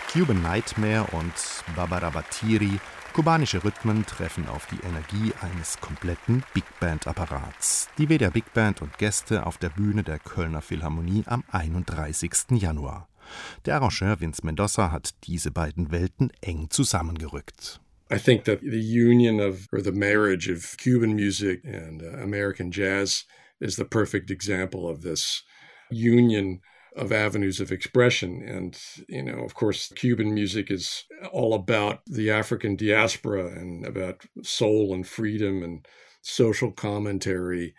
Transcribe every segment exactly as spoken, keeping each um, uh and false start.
Cuban Nightmare und Babarabatiri, kubanische Rhythmen treffen auf die Energie eines kompletten Big-Band-Apparats. Die W D R Big Band und Gäste auf der Bühne der Kölner Philharmonie am einunddreißigsten Januar. Der Arrangeur Vince Mendoza hat diese beiden Welten eng zusammengerückt. I think that the union of, or the marriage of Cuban music and uh, American jazz is the perfect example of this union of avenues of expression. And, you know, of course, Cuban music is all about the African diaspora and about soul and freedom and social commentary.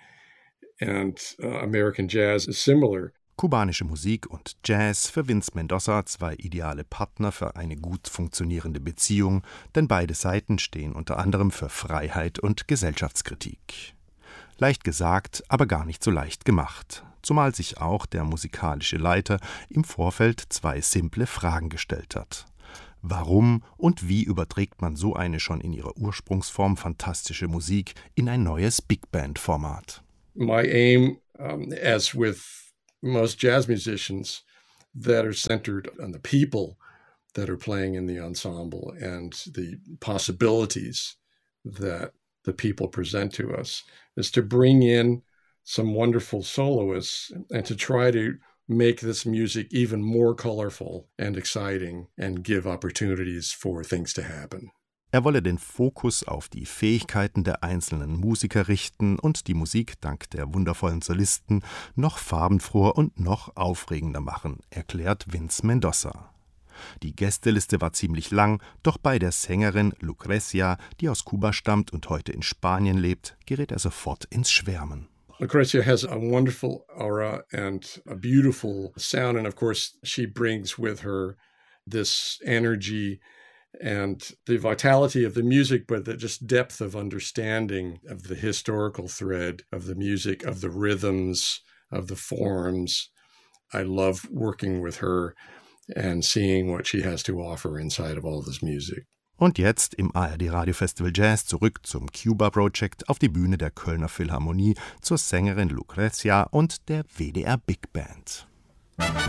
And uh, American jazz is similar. Kubanische Musik und Jazz, für Vince Mendoza zwei ideale Partner für eine gut funktionierende Beziehung, denn beide Seiten stehen unter anderem für Freiheit und Gesellschaftskritik. Leicht gesagt, aber gar nicht so leicht gemacht, zumal sich auch der musikalische Leiter im Vorfeld zwei simple Fragen gestellt hat. Warum und wie überträgt man so eine schon in ihrer Ursprungsform fantastische Musik in ein neues Big-Band-Format? My aim, um, as with most jazz musicians, that are centered on the people that are playing in the ensemble and the possibilities that the people present to us, is to bring in some wonderful soloists and to try to make this music even more colorful and exciting and give opportunities for things to happen. Er wolle den Fokus auf die Fähigkeiten der einzelnen Musiker richten und die Musik dank der wundervollen Solisten noch farbenfroher und noch aufregender machen, erklärt Vince Mendoza. Die Gästeliste war ziemlich lang, doch bei der Sängerin Lucrecia, die aus Kuba stammt und heute in Spanien lebt, gerät er sofort ins Schwärmen. Lucrecia has a wonderful aura and a beautiful sound, and of course she brings with her this energy and the vitality of the music, but the just depth of understanding of the historical thread of the music, of the rhythms, of the forms. I love working with her and seeing what she has to offer inside of all this music. Und jetzt im A R D Radio Festival Jazz zurück zum Cuba Project auf die Bühne der Kölner Philharmonie zur Sängerin Lucrecia und der W D R Big Band.